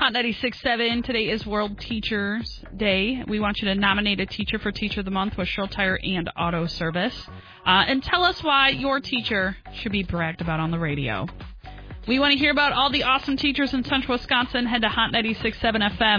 Hot 96.7. Today is World Teachers Day. We want you to nominate a teacher for Teacher of the Month with Sherrill Tire and Auto Service. And tell us why your teacher should be bragged about on the radio. We want to hear about all the awesome teachers in Central Wisconsin. Head to Hot 96.7 FM.